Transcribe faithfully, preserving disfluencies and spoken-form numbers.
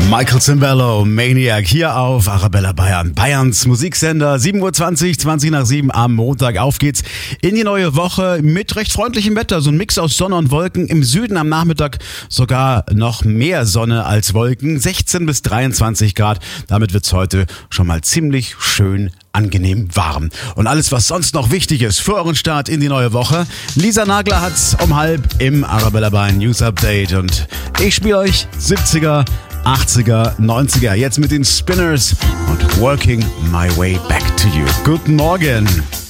Michael Cimbello, Maniac, hier auf Arabella Bayern, Bayerns Musiksender. sieben Uhr zwanzig, zwanzig nach sieben am Montag. Auf geht's in die neue Woche mit recht freundlichem Wetter. So ein Mix aus Sonne und Wolken. Im Süden am Nachmittag sogar noch mehr Sonne als Wolken. sechzehn bis dreiundzwanzig Grad. Damit wird's heute schon mal ziemlich schön angenehm warm. Und alles, was sonst noch wichtig ist für euren Start in die neue Woche. Lisa Nagler hat's um halb im Arabella Bayern News Update. Und ich spiele euch siebziger, achtziger, neunziger. Jetzt mit den Spinners und Working My Way Back to You. Guten Morgen.